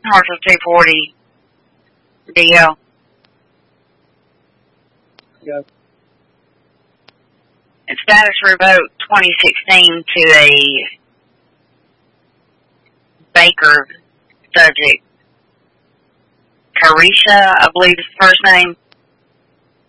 North of 240 DL. Yep. And status revoked 2016 to a Baker subject. Carisha, I believe is the first name.